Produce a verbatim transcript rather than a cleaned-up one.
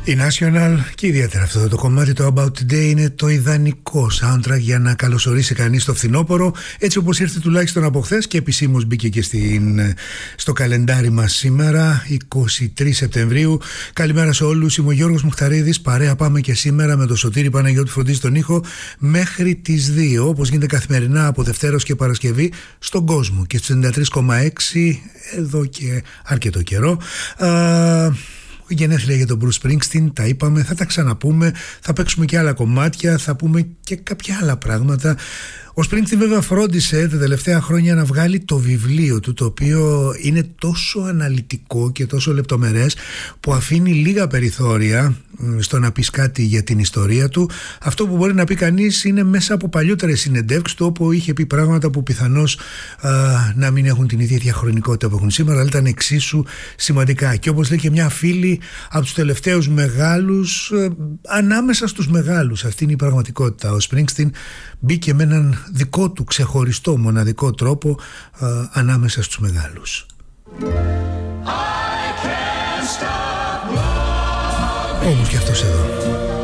Η National και ιδιαίτερα αυτό το κομμάτι, το About Today, είναι το ιδανικό soundtrack για να καλωσορίσει κανείς το φθινόπωρο, έτσι όπως ήρθε τουλάχιστον από χθες και επισήμως μπήκε και στην, στο καλεντάρι μας σήμερα, εικοστή τρίτη Σεπτεμβρίου. Καλημέρα σε όλους, είμαι ο Γιώργος Μουχταρίδης, παρέα πάμε και σήμερα με τον Σωτήρη Παναγιώτη φροντίζει τον ήχο μέχρι τις δύο, όπως γίνεται καθημερινά από Δευτέρα και Παρασκευή στον κόσμο και στους ενενήντα τρία κόμμα έξι εδώ και αρκετό καιρό. Α, γενέθλια για τον Bruce Springsteen, τα είπαμε, θα τα ξαναπούμε, θα παίξουμε και άλλα κομμάτια, θα πούμε και κάποια άλλα πράγματα. Ο Springsteen βέβαια φρόντισε τα τελευταία χρόνια να βγάλει το βιβλίο του, το οποίο είναι τόσο αναλυτικό και τόσο λεπτομερές που αφήνει λίγα περιθώρια στο να πεις κάτι για την ιστορία του. Αυτό που μπορεί να πει κανείς είναι μέσα από παλιότερες συνεντεύξεις του, όπου είχε πει πράγματα που πιθανώς α, να μην έχουν την ίδια διαχρονικότητα που έχουν σήμερα, αλλά ήταν εξίσου σημαντικά. Και όπως λέει και μια φίλη, από τους τελευταίους μεγάλους, α, ανάμεσα στους μεγάλους, αυτή είναι η πραγματικότητα. Ο Springsteen μπήκε με έναν δικό του ξεχωριστό μοναδικό τρόπο α, ανάμεσα στους μεγάλους. Όμως και αυτός εδώ.